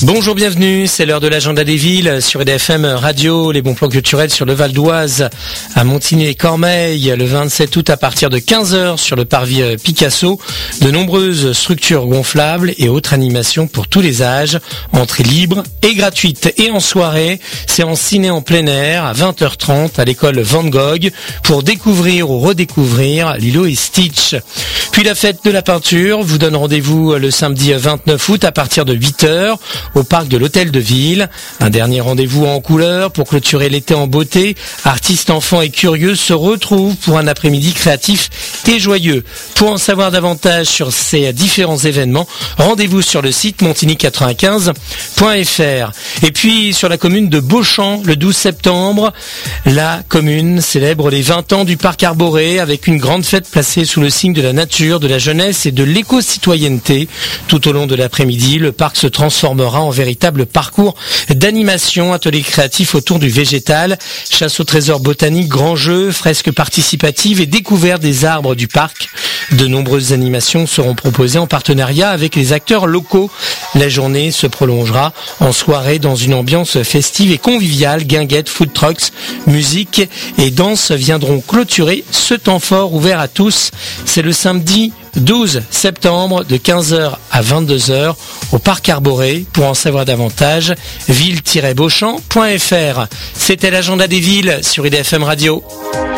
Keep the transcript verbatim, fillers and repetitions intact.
Bonjour, bienvenue, c'est l'heure de l'agenda des villes sur E D F M Radio, les bons plans culturels sur le Val d'Oise, à Montigny et Cormeilles, le vingt-sept août à partir de quinze heures sur le parvis Picasso, de nombreuses structures gonflables et autres animations pour tous les âges, entrée libre et gratuite. Et en soirée, séance ciné en plein air à vingt heures trente à l'école Van Gogh pour découvrir ou redécouvrir Lilo et Stitch. Puis la fête de la peinture vous donne rendez-vous le samedi vingt-neuf août à partir de huit heures au parc de l'Hôtel de Ville. Un dernier rendez-vous en couleur pour clôturer l'été en beauté. Artistes, enfants et curieux se retrouvent pour un après-midi créatif et joyeux. Pour en savoir davantage sur ces différents événements, rendez-vous sur le site montigny quatre-vingt-quinze point f r. Et puis sur la commune de Beauchamp, le douze septembre, la commune célèbre les vingt ans du parc arboré avec une grande fête placée sous le signe de la nature, de la jeunesse et de l'éco-citoyenneté. Tout au long de l'après-midi, le parc se transformera en véritable parcours d'animation, ateliers créatifs autour du végétal, chasse au trésor botanique, grands jeux, fresques participatives et découverte des arbres du parc. De nombreuses animations seront proposées en partenariat avec les acteurs locaux. La journée se prolongera en soirée dans une ambiance festive et conviviale. Guinguettes, food trucks, musique et danse viendront clôturer ce temps fort ouvert à tous. C'est le samedi douze septembre de quinze heures à vingt-deux heures au parc arboré. Pour en savoir davantage, ville tiret beauchamp point f r. C'était l'agenda des villes sur E D F M Radio.